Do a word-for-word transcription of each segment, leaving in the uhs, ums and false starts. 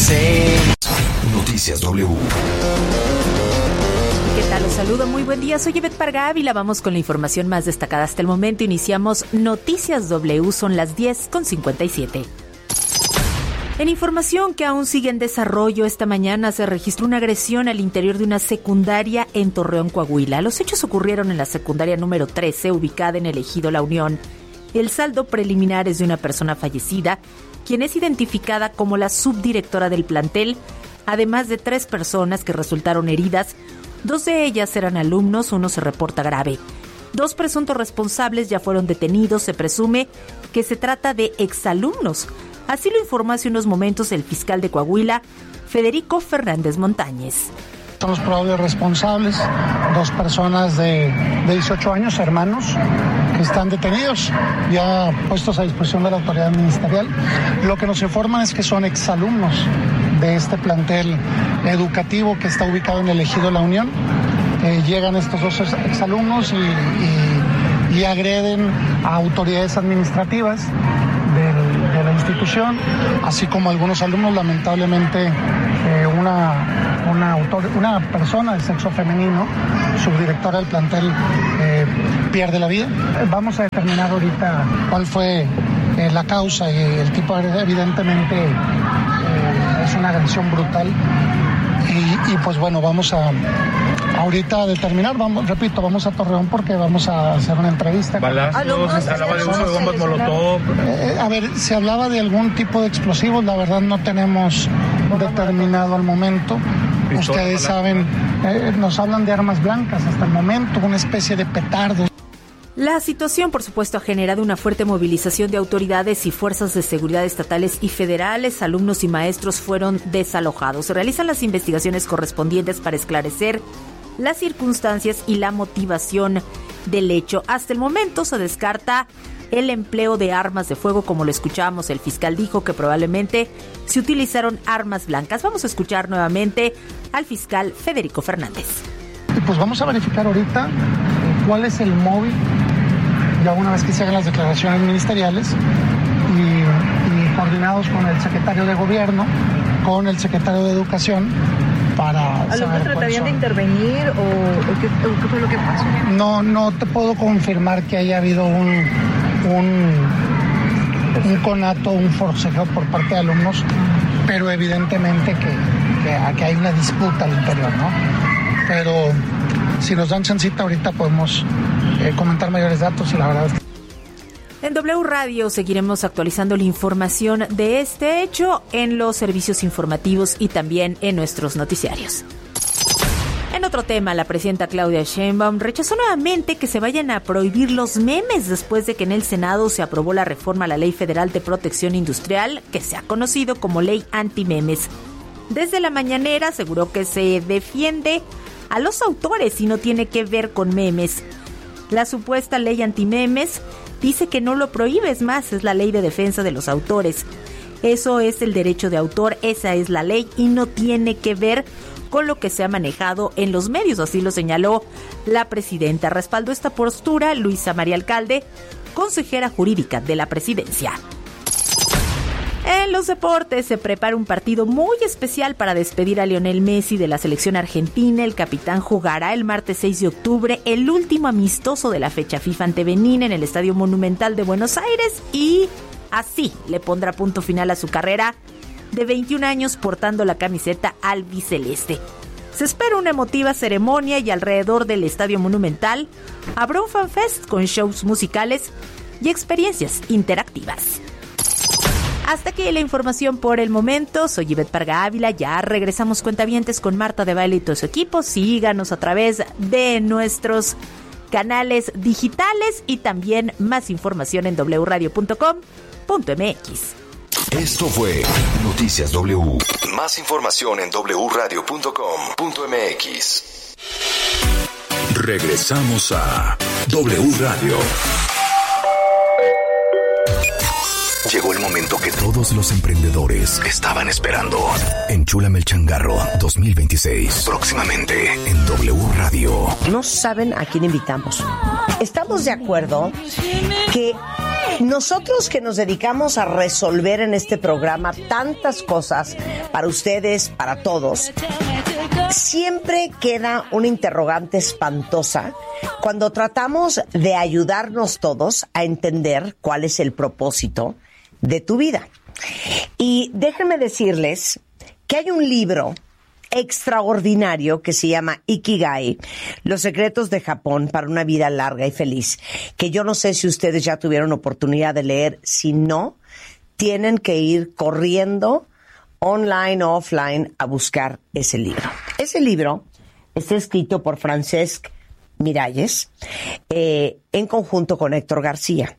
say. Noticias W. ¿Qué tal? Los saludo, muy buen día, soy Ivette Parga Ávila. Vamos con la información más destacada hasta el momento. Iniciamos Noticias W, son las diez con cincuenta y siete. En información que aún sigue en desarrollo, esta mañana se registró una agresión al interior de una secundaria en Torreón, Coahuila. Los hechos ocurrieron en la secundaria número trece, ubicada en el ejido La Unión. El saldo preliminar es de una persona fallecida, quien es identificada como la subdirectora del plantel, además de tres personas que resultaron heridas. Dos de ellas eran alumnos, uno se reporta grave. Dos presuntos responsables ya fueron detenidos. Se presume que se trata de exalumnos. Así lo informó hace unos momentos el fiscal de Coahuila, Federico Fernández Montañez. Son los probables responsables, dos personas de, de dieciocho años, hermanos, que están detenidos, ya puestos a disposición de la autoridad ministerial. Lo que nos informan es que son exalumnos de este plantel educativo que está ubicado en el ejido La Unión. Eh, llegan estos dos exalumnos y, y, y agreden a autoridades administrativas del, de la institución, así como algunos alumnos. Lamentablemente, eh, una... Una, autor, una persona de sexo femenino, subdirectora del plantel, eh, pierde la vida. Vamos a determinar ahorita cuál fue eh, la causa y el tipo. Evidentemente eh, es una agresión brutal y, y pues bueno, vamos a ahorita a determinar, vamos, repito, vamos a Torreón porque vamos a hacer una entrevista. Balazos, se hablaba de uso de bombas molotov. Eh, a ver, se hablaba de algún tipo de explosivos, la verdad no tenemos determinado al momento. Ustedes saben, eh, nos hablan de armas blancas hasta el momento, una especie de petardo. La situación, por supuesto, ha generado una fuerte movilización de autoridades y fuerzas de seguridad estatales y federales. Alumnos y maestros fueron desalojados. Se realizan las investigaciones correspondientes para esclarecer las circunstancias y la motivación del hecho. Hasta el momento se descarta el empleo de armas de fuego, como lo escuchábamos. El fiscal dijo que probablemente se utilizaron armas blancas. Vamos a escuchar nuevamente al fiscal Federico Fernández. Y pues vamos a verificar ahorita cuál es el móvil, ya una vez que se hagan las declaraciones ministeriales y, y coordinados con el secretario de Gobierno, con el secretario de Educación, para ¿Alumnos tratarían de intervenir o, o, qué, o qué fue lo que pasó? No, no te puedo confirmar que haya habido un, un, un conato, un forcejeo por parte de alumnos, pero evidentemente que, que, que hay una disputa al interior, ¿no? Pero si nos dan chancita ahorita podemos eh, comentar mayores datos y la verdad es que... En W Radio seguiremos actualizando la información de este hecho en los servicios informativos y también en nuestros noticiarios. En otro tema, la presidenta Claudia Sheinbaum rechazó nuevamente que se vayan a prohibir los memes después de que en el Senado se aprobó la reforma a la Ley Federal de Protección Industrial, que se ha conocido como Ley Antimemes. Desde la mañanera aseguró que se defiende a los autores y no tiene que ver con memes. La supuesta ley antimemes dice que no lo prohíbe, es más, es la ley de defensa de los autores. Eso es el derecho de autor, esa es la ley y no tiene que ver con lo que se ha manejado en los medios, así lo señaló la presidenta. Respaldó esta postura Luisa María Alcalde, consejera jurídica de la presidencia. En los deportes se prepara un partido muy especial para despedir a Lionel Messi de la selección argentina. El capitán jugará el martes seis de octubre el último amistoso de la fecha FIFA ante Benín en el Estadio Monumental de Buenos Aires y así le pondrá punto final a su carrera de veintiún años portando la camiseta albiceleste. Se espera una emotiva ceremonia y alrededor del Estadio Monumental habrá un fanfest con shows musicales y experiencias interactivas. Hasta aquí la información por el momento. Soy Ivette Parga Ávila. Ya regresamos cuentavientes con Marta de Baile y todo su equipo. Síganos a través de nuestros canales digitales y también más información en doble u radio punto com punto m x. Esto fue Noticias W. Más información en doble u radio punto com punto m x. Regresamos a W Radio. Llegó el momento que todos los emprendedores estaban esperando. Enchúlame el changarro dos mil veintiséis. Próximamente en W Radio. No saben a quién invitamos. Estamos de acuerdo que nosotros que nos dedicamos a resolver en este programa tantas cosas para ustedes, para todos, siempre queda una interrogante espantosa cuando tratamos de ayudarnos todos a entender cuál es el propósito de tu vida. Y déjenme decirles que hay un libro extraordinario que se llama Ikigai, Los secretos de Japón para una vida larga y feliz, que yo no sé si ustedes ya tuvieron oportunidad de leer. Si no, tienen que ir corriendo online o offline a buscar ese libro. Ese libro está escrito por Francesc Miralles eh, en conjunto con Héctor García.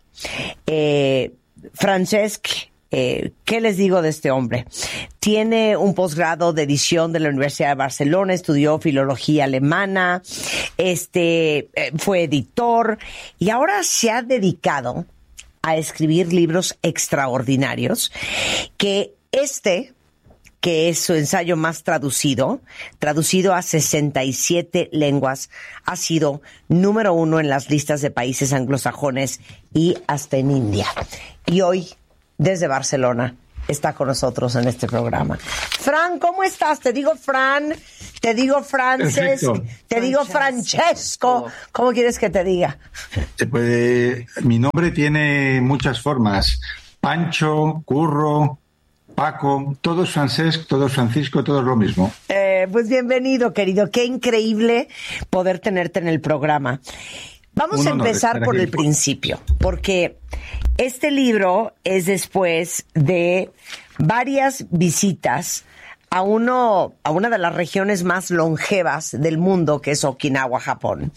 Eh, Francesc, eh, ¿qué les digo de este hombre? Tiene un posgrado de edición de la Universidad de Barcelona, estudió filología alemana, este, eh, fue editor y ahora se ha dedicado a escribir libros extraordinarios, que este, que es su ensayo más traducido, traducido a sesenta y siete lenguas, ha sido número uno en las listas de países anglosajones y hasta en India. Y hoy, desde Barcelona, está con nosotros en este programa. Fran, ¿cómo estás? Te digo Fran, te digo Frances, te Francesco. digo Francesco. ¿Cómo quieres que te diga? Se puede, mi nombre tiene muchas formas. Pancho, Curro, Paco, todos Francesc, todos Francisco, todos lo mismo. Eh, pues bienvenido, querido. Qué increíble poder tenerte en el programa. Vamos a empezar por el principio, porque este libro es después de varias visitas a uno, a una de las regiones más longevas del mundo, que es Okinawa, Japón.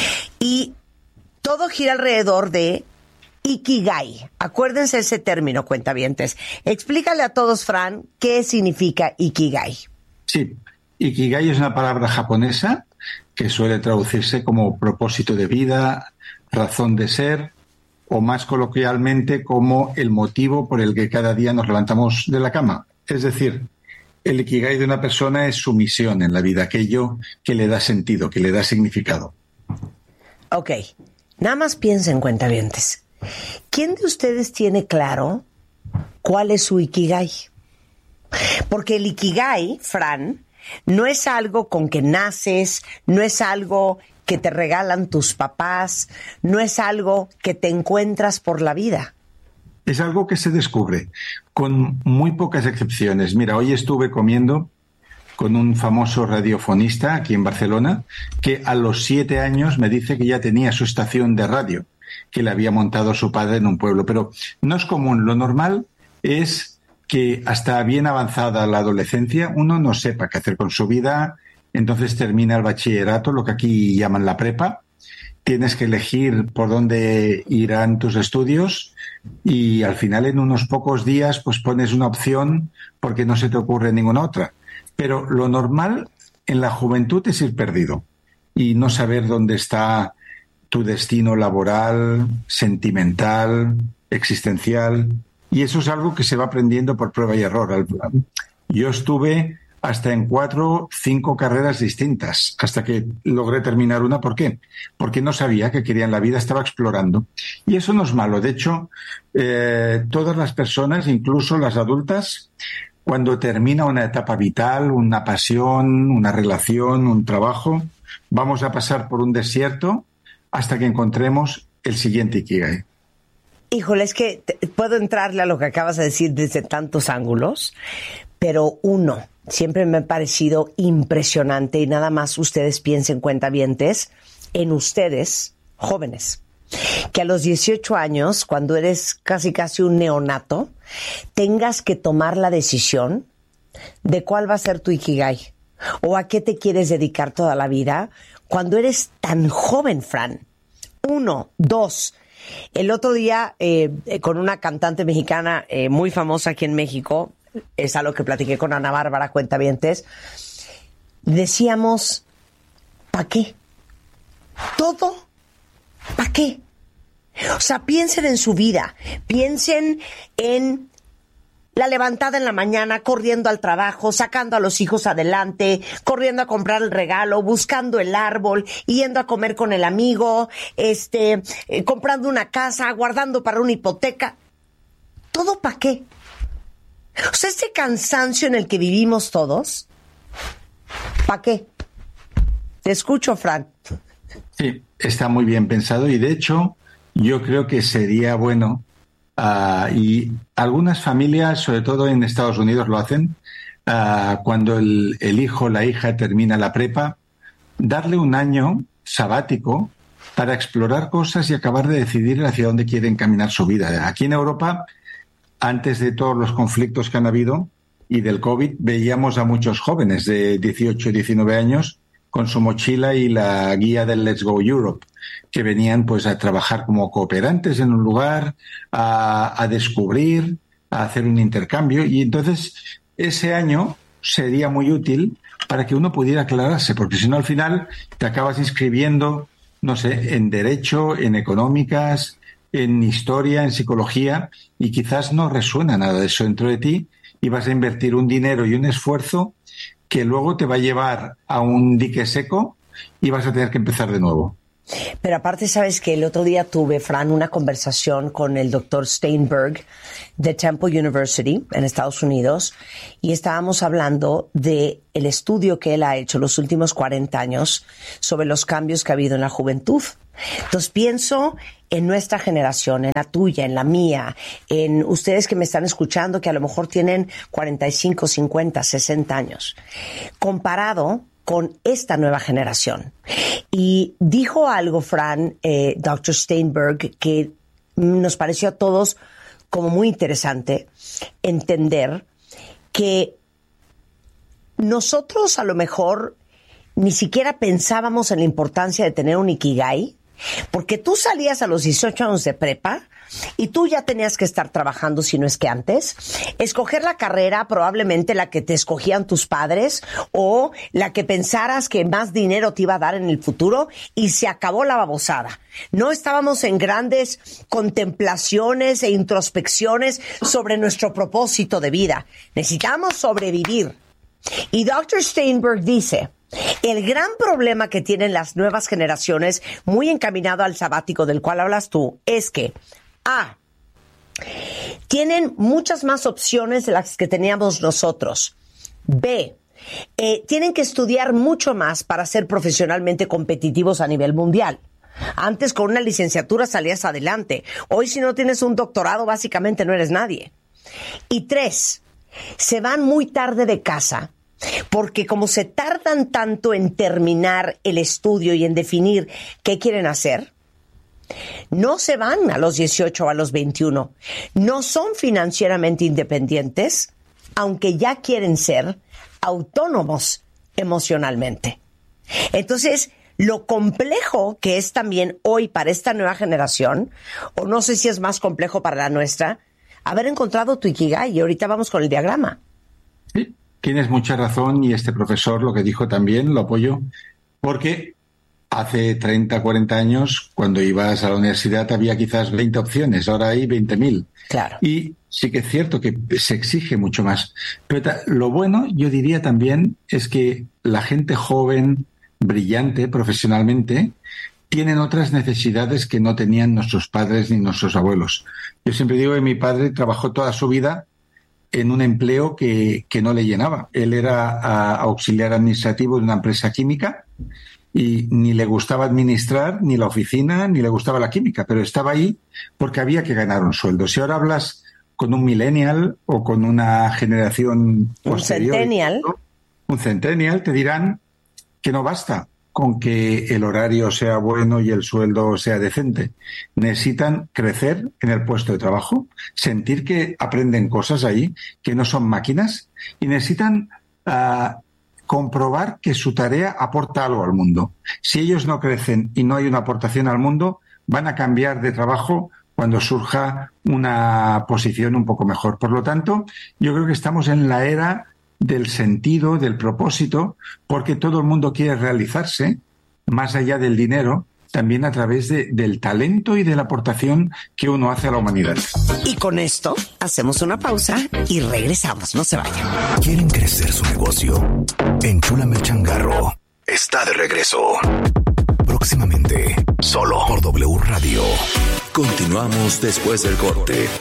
Y todo gira alrededor de Ikigai. Acuérdense ese término, cuentavientes. Explícale a todos, Fran, qué significa Ikigai. Sí, Ikigai es una palabra japonesa que suele traducirse como propósito de vida, razón de ser, o más coloquialmente como el motivo por el que cada día nos levantamos de la cama. Es decir, el Ikigai de una persona es su misión en la vida, aquello que le da sentido, que le da significado. Ok, nada más piensen, cuentavientes. ¿Quién de ustedes tiene claro cuál es su Ikigai? Porque el Ikigai, Fran, no es algo con que naces, no es algo que te regalan tus papás, no es algo que te encuentras por la vida. Es algo que se descubre, con muy pocas excepciones. Mira, hoy estuve comiendo con un famoso radiofonista aquí en Barcelona, que a los siete años me dice que ya tenía su estación de radio, que le había montado su padre en un pueblo. Pero no es común. Lo normal es que hasta bien avanzada la adolescencia uno no sepa qué hacer con su vida, entonces termina el bachillerato, lo que aquí llaman la prepa, tienes que elegir por dónde irán tus estudios y al final en unos pocos días pues pones una opción porque no se te ocurre ninguna otra. Pero lo normal en la juventud es ir perdido y no saber dónde está tu destino laboral, sentimental, existencial. Y eso es algo que se va aprendiendo por prueba y error. Yo estuve hasta en cuatro, cinco carreras distintas, hasta que logré terminar una. ¿Por qué? Porque no sabía qué quería en la vida, estaba explorando. Y eso no es malo. De hecho, eh, todas las personas, incluso las adultas, cuando termina una etapa vital, una pasión, una relación, un trabajo, vamos a pasar por un desierto hasta que encontremos el siguiente Ikigai. Híjole, es que te, puedo entrarle a lo que acabas de decir desde tantos ángulos, pero uno, siempre me ha parecido impresionante, y nada más ustedes piensen, cuentavientes, en ustedes, jóvenes, que a los dieciocho años, cuando eres casi casi un neonato, tengas que tomar la decisión de cuál va a ser tu Ikigai, o a qué te quieres dedicar toda la vida, cuando eres tan joven, Fran. Uno, dos. El otro día, eh, con una cantante mexicana eh, muy famosa aquí en México, es algo que platiqué con Ana Bárbara, cuentavientes, decíamos, ¿para qué? Todo, ¿para qué? O sea, piensen en su vida, piensen en la levantada en la mañana, corriendo al trabajo, sacando a los hijos adelante, corriendo a comprar el regalo, buscando el árbol, yendo a comer con el amigo, este, eh, comprando una casa, guardando para una hipoteca. ¿Todo para qué? O sea, este cansancio en el que vivimos todos, ¿para qué? Te escucho, Fran. Sí, está muy bien pensado y de hecho yo creo que sería bueno, uh, y algunas familias, sobre todo en Estados Unidos, lo hacen, uh, cuando el, el hijo o la hija termina la prepa, darle un año sabático para explorar cosas y acabar de decidir hacia dónde quieren caminar su vida. Aquí en Europa, antes de todos los conflictos que han habido y del COVID, veíamos a muchos jóvenes de dieciocho, diecinueve años con su mochila y la guía del Let's Go Europe, que venían pues a trabajar como cooperantes en un lugar, a, a descubrir, a hacer un intercambio. Y entonces ese año sería muy útil para que uno pudiera aclararse, porque si no al final te acabas inscribiendo, no sé, en Derecho, en Económicas, en Historia, en Psicología, y quizás no resuena nada de eso dentro de ti y vas a invertir un dinero y un esfuerzo que luego te va a llevar a un dique seco y vas a tener que empezar de nuevo. Pero aparte, sabes que el otro día tuve, Fran, una conversación con el doctor Steinberg de Temple University en Estados Unidos y estábamos hablando de el estudio que él ha hecho los últimos cuarenta años sobre los cambios que ha habido en la juventud. Entonces pienso en nuestra generación, en la tuya, en la mía, en ustedes que me están escuchando que a lo mejor tienen cuarenta y cinco, cincuenta, sesenta años, comparado con esta nueva generación. Y dijo algo, Fran, eh, doctor Steinberg, que nos pareció a todos como muy interesante entender que nosotros a lo mejor ni siquiera pensábamos en la importancia de tener un ikigai, porque tú salías a los dieciocho años de prepa y tú ya tenías que estar trabajando, si no es que antes, escoger la carrera, probablemente la que te escogían tus padres o la que pensaras que más dinero te iba a dar en el futuro, y se acabó la babosada. No estábamos en grandes contemplaciones e introspecciones sobre nuestro propósito de vida. Necesitábamos sobrevivir. Y doctor Steinberg dice, el gran problema que tienen las nuevas generaciones, muy encaminado al sabático del cual hablas tú, es que A, tienen muchas más opciones de las que teníamos nosotros. B, eh, tienen que estudiar mucho más para ser profesionalmente competitivos a nivel mundial. Antes con una licenciatura salías adelante. Hoy si no tienes un doctorado básicamente no eres nadie. Y tres, se van muy tarde de casa porque como se tardan tanto en terminar el estudio y en definir qué quieren hacer, no se van a los dieciocho o a los veintiuno. No son financieramente independientes, aunque ya quieren ser autónomos emocionalmente. Entonces, lo complejo que es también hoy para esta nueva generación, o no sé si es más complejo para la nuestra, haber encontrado tu ikigai. Y ahorita vamos con el diagrama. Sí, tienes mucha razón, y este profesor lo que dijo también lo apoyo, porque hace treinta, cuarenta años, cuando ibas a la universidad, había quizás veinte opciones, ahora hay veinte mil. Claro. Y sí que es cierto que se exige mucho más. Pero ta- lo bueno, yo diría también, es que la gente joven, brillante profesionalmente, tienen otras necesidades que no tenían nuestros padres ni nuestros abuelos. Yo siempre digo que mi padre trabajó toda su vida en un empleo que, que no le llenaba. Él era a, auxiliar administrativo de una empresa química y ni le gustaba administrar, ni la oficina, ni le gustaba la química, pero estaba ahí porque había que ganar un sueldo. Si ahora hablas con un millennial o con una generación posterior, un centennial, un centennial, te dirán que no basta con que el horario sea bueno y el sueldo sea decente. Necesitan crecer en el puesto de trabajo, sentir que aprenden cosas ahí, que no son máquinas, y necesitan uh, comprobar que su tarea aporta algo al mundo. Si ellos no crecen y no hay una aportación al mundo, van a cambiar de trabajo cuando surja una posición un poco mejor. Por lo tanto, yo creo que estamos en la era del sentido, del propósito, porque todo el mundo quiere realizarse más allá del dinero, también a través de, del talento y de la aportación que uno hace a la humanidad. Y con esto hacemos una pausa y regresamos. No se vayan. ¿Quieren crecer su negocio? Enchúlame el changarro. Está de regreso. Próximamente, solo por W Radio. Continuamos después del corte.